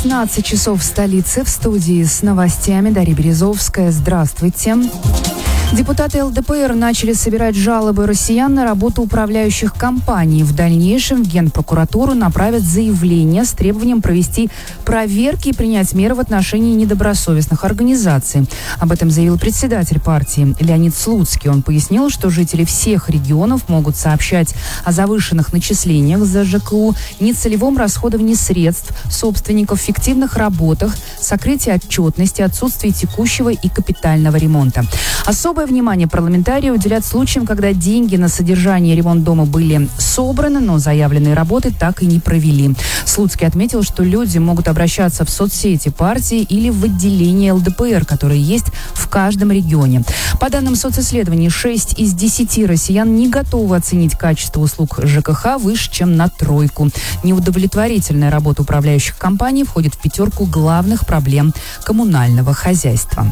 16 часов в столице. В студии с новостями Дарья Березовская. Здравствуйте. Депутаты ЛДПР начали собирать жалобы россиян на работу управляющих компаний. В дальнейшем в Генпрокуратуру направят заявление с требованием провести проверки и принять меры в отношении недобросовестных организаций. Об этом заявил председатель партии Леонид Слуцкий. Он пояснил, что жители всех регионов могут сообщать о завышенных начислениях за ЖКУ, нецелевом расходовании средств собственников, фиктивных работах, сокрытии отчетности, отсутствии текущего и капитального ремонта. Особое внимание парламентарии уделят случаям, когда деньги на содержание и ремонт дома были собраны, но заявленные работы так и не провели. Слуцкий отметил, что люди могут обращаться в соцсети партии или в отделение ЛДПР, которые есть в каждом регионе. По данным социсследований, 6 из 10 россиян не готовы оценить качество услуг ЖКХ выше, чем на 3. Неудовлетворительная работа управляющих компаний входит в 5 главных проблем коммунального хозяйства.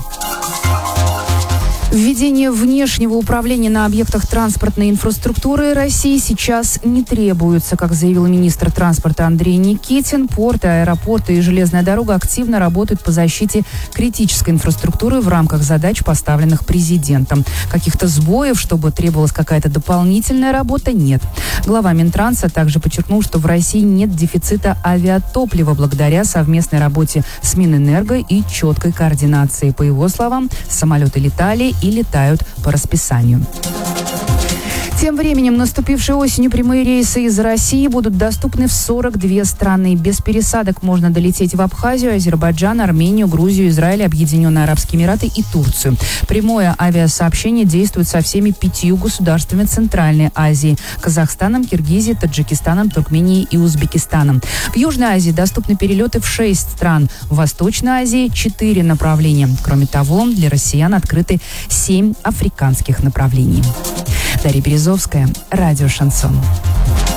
Введение внешнего управления на объектах транспортной инфраструктуры России сейчас не требуется. Как заявил министр транспорта Андрей Никитин, порты, аэропорты и железная дорога активно работают по защите критической инфраструктуры в рамках задач, поставленных президентом. Каких-то сбоев, чтобы требовалась какая-то дополнительная работа, нет. Глава Минтранса также подчеркнул, что в России нет дефицита авиатоплива благодаря совместной работе с Минэнерго и четкой координации. По его словам, самолеты летали и летают по расписанию. Тем временем, наступившей осенью прямые рейсы из России будут доступны в 42 страны. Без пересадок можно долететь в Абхазию, Азербайджан, Армению, Грузию, Израиль, Объединенные Арабские Эмираты и Турцию. Прямое авиасообщение действует со всеми 5 государствами Центральной Азии – Казахстаном, Киргизией, Таджикистаном, Туркменией и Узбекистаном. В Южной Азии доступны перелеты в 6 стран. В Восточной Азии – 4 направления. Кроме того, для россиян открыты 7 африканских направлений. Дарья Березовская, радио «Шансон».